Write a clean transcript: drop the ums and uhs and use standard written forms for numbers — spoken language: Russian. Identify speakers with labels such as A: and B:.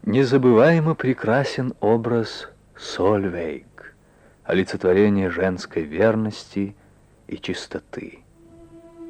A: Незабываемо прекрасен образ Сольвейг, олицетворение женской верности и чистоты.